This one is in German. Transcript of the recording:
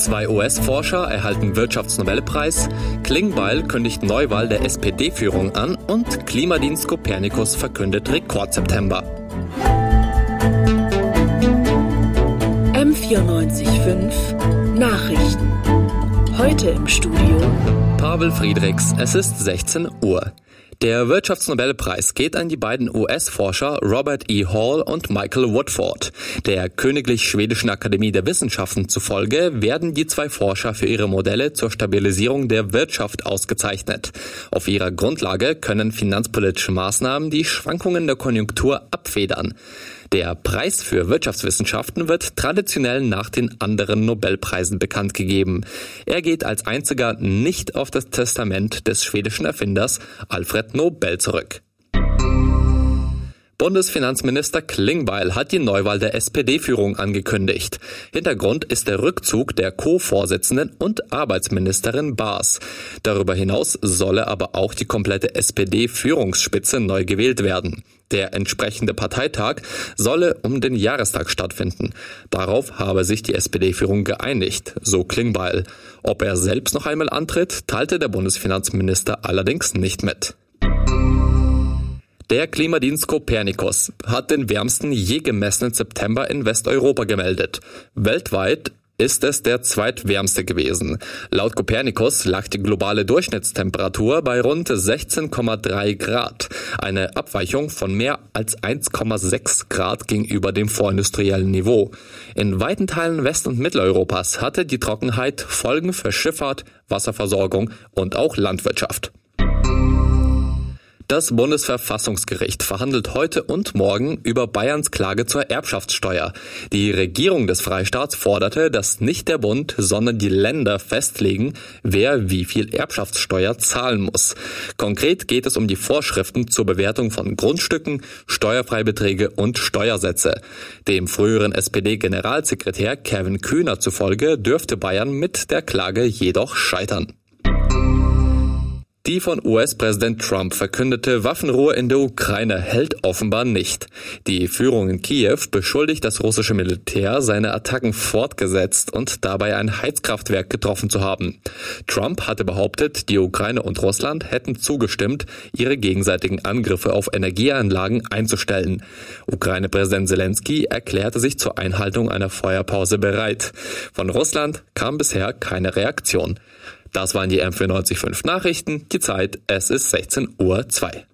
Zwei US-Forscher erhalten Wirtschaftsnobelpreis, Klingbeil kündigt Neuwahl der SPD-Führung an und Klimadienst Copernicus verkündet Rekordseptember. M94.5 Nachrichten. Heute im Studio Pavel Friedrichs, es ist 16 Uhr. Der Wirtschaftsnobelpreis geht an die beiden US-Forscher Robert E. Hall und Michael Woodford. Der Königlich Schwedischen Akademie der Wissenschaften zufolge werden die zwei Forscher für ihre Modelle zur Stabilisierung der Wirtschaft ausgezeichnet. Auf ihrer Grundlage können finanzpolitische Maßnahmen die Schwankungen der Konjunktur abfedern. Der Preis für Wirtschaftswissenschaften wird traditionell nach den anderen Nobelpreisen bekannt gegeben. Er geht als einziger nicht auf das Testament des schwedischen Erfinders Alfred Nobel zurück. Bundesfinanzminister Klingbeil hat die Neuwahl der SPD-Führung angekündigt. Hintergrund ist der Rückzug der Co-Vorsitzenden und Arbeitsministerin Baas. Darüber hinaus solle aber auch die komplette SPD-Führungsspitze neu gewählt werden. Der entsprechende Parteitag solle um den Jahrestag stattfinden. Darauf habe sich die SPD-Führung geeinigt, so Klingbeil. Ob er selbst noch einmal antritt, teilte der Bundesfinanzminister allerdings nicht mit. Der Klimadienst Copernicus hat den wärmsten je gemessenen September in Westeuropa gemeldet. Weltweit ist es der zweitwärmste gewesen. Laut Copernicus lag die globale Durchschnittstemperatur bei rund 16,3 Grad. Eine Abweichung von mehr als 1,6 Grad gegenüber dem vorindustriellen Niveau. In weiten Teilen West- und Mitteleuropas hatte die Trockenheit Folgen für Schifffahrt, Wasserversorgung und auch Landwirtschaft. Das Bundesverfassungsgericht verhandelt heute und morgen über Bayerns Klage zur Erbschaftssteuer. Die Regierung des Freistaats forderte, dass nicht der Bund, sondern die Länder festlegen, wer wie viel Erbschaftssteuer zahlen muss. Konkret geht es um die Vorschriften zur Bewertung von Grundstücken, Steuerfreibeträge und Steuersätze. Dem früheren SPD-Generalsekretär Kevin Kühner zufolge dürfte Bayern mit der Klage jedoch scheitern. Die von US-Präsident Trump verkündete Waffenruhe in der Ukraine hält offenbar nicht. Die Führung in Kiew beschuldigt das russische Militär, seine Attacken fortgesetzt und dabei ein Heizkraftwerk getroffen zu haben. Trump hatte behauptet, die Ukraine und Russland hätten zugestimmt, ihre gegenseitigen Angriffe auf Energieanlagen einzustellen. Ukraine-Präsident Zelensky erklärte sich zur Einhaltung einer Feuerpause bereit. Von Russland kam bisher keine Reaktion. Das waren die M94.5 Nachrichten. Die Zeit, es ist 16:02 Uhr.